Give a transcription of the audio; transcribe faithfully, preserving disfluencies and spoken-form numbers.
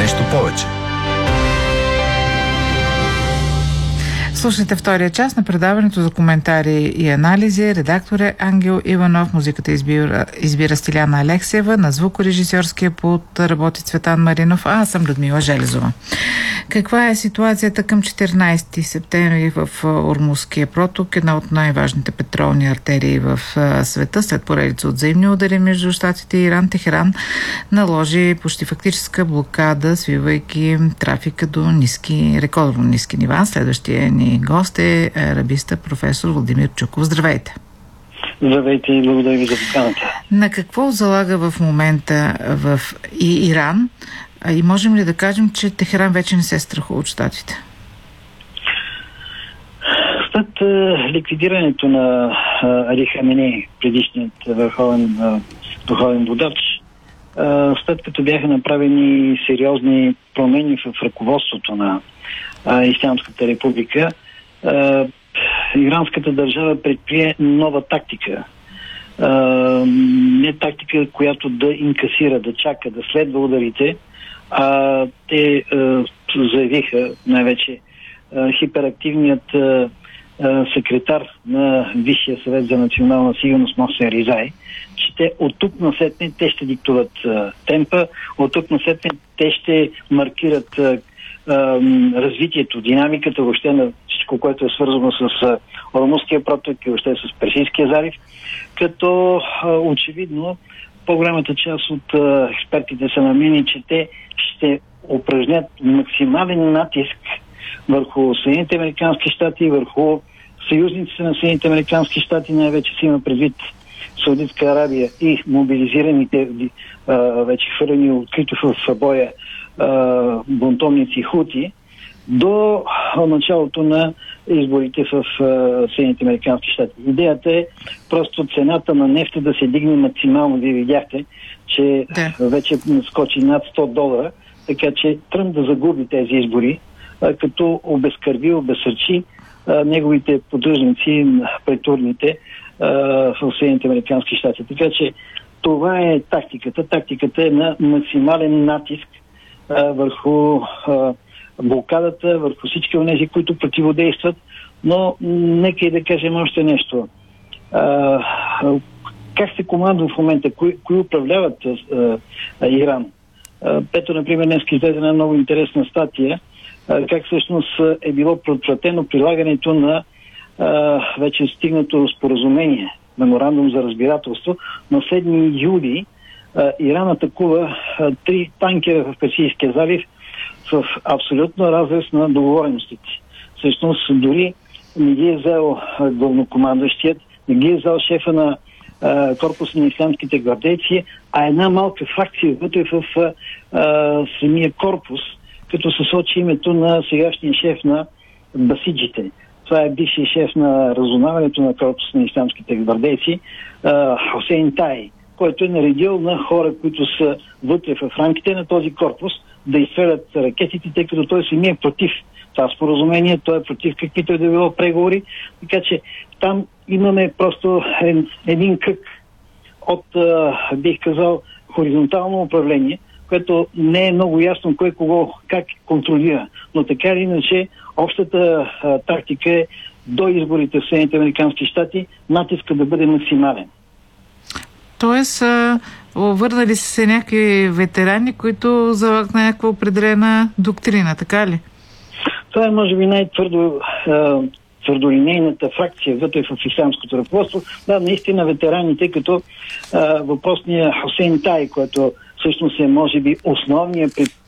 нещо повече. Слушайте втория част на предаването за коментари и анализи. Редактор е Ангел Иванов, музиката избира, избира Стиляна Алексиева, на звукорежисьорския пулт работи Цветан Маринов, а аз съм Людмила Железова. Каква е ситуацията към четиринайсети септември в Ормузския проток, една от най-важните петролни артерии в света, след поредица от взаимни удари между щатите и Иран? Техеран наложи почти фактическа блокада, свивайки трафика до ниски, рекордно ниски нива. Следващия ни гост е арабиста професор Владимир Чуков. Здравейте! Здравейте и благодаря ви за поканата. На какво залага в момента в и Иран? И можем ли да кажем, че Техеран вече не се страхува от щатите? След е, ликвидирането на е, Али Хаменей, предишният върховен, е, върховен водач, е, след като бяха направени сериозни промени в ръководството на е, Ислямската република, е, иранската държава предприе нова тактика. Е, не тактика, която да инкасира, да чака, да следва ударите, а те е, заявиха най-вече е, хиперактивният е, секретар на Висшия съвет за национална сигурност Мохсен Ризай, че те от тук насетне те ще диктуват е, темпа, от тук насетне те ще маркират е, е, развитието, динамиката въобще на всичко, което е свързано с е, Ормузския проток и въобще с Персийския залив, като е, очевидно по-голямата част от е, експертите са на мнение, че те ще упражнят максимален натиск върху Съединените американски щати и върху съюзниците на Съединените американски щати, най-вече си има предвид Саудитска Арабия и мобилизираните, а, вече хвърлени открито в боя а, бунтовници хути, до началото на изборите в а, Съединените американски щати. Идеята е просто цената на нефта да се дигне максимално. Вие видяхте, че да. вече скочи над сто долара, така че Тръмп да загуби тези избори, като обезкърви, обезсърчи а, неговите поддръжници, претурните а, в Съединените американски щати. Така че това е тактиката. Тактиката е на максимален натиск а, върху а, блокадата, върху всички от тези, които противодействат. Но нека и да кажем още нещо. А, как се командва в момента? Кои, кои управляват а, а, Иран? А, Пето, например, днес излезе една много интересна статия, как всъщност е било предотвратено прилагането на а, вече стигнато споразумение, меморандум за разбирателство. На седми юли а, Иран атакува а, три танкера в Персийския залив в абсолютно разрез на договореностите. Всъщност дори не ги е взел главнокомандващият, не ги е взел шефа на а, корпуса на ислямските гвардейци, а една малка фракция вътре в а, а, самия корпус, като се сочи името на сегашния шеф на басиджите. Това е бившия шеф на разузнаването на корпуса на ислямските гвардейци, Хусейн Тай, който е наредил на хора, които са вътре в рамките на този корпус, да изстрелят ракетите, тъй като той самия е против това споразумение, той е против каквито е да било преговори. Така че там имаме просто един кръг от, бих казал, хоризонтално управление, което не е много ясно кой кого как контролира. Но така или иначе, общата а, тактика е до изборите в Съединените американски щати натиска да бъде максимален. Тоест, а, върнали се някакви ветерани, които залагат на някаква определена доктрина, така ли? Това е, може би, най-твърдо а, твърдолинейната фракция вътре в ислямското ръководство. Да, наистина ветераните, като а, въпросния Хусейн Тай, който всъщност е, може би, основният